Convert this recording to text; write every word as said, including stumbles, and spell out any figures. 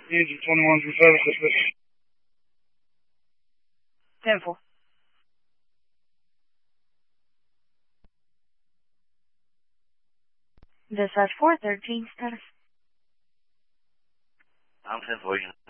Agent twenty-one through seven, suspicious. ten four. Dispatch four thirteen status. I'm ten four.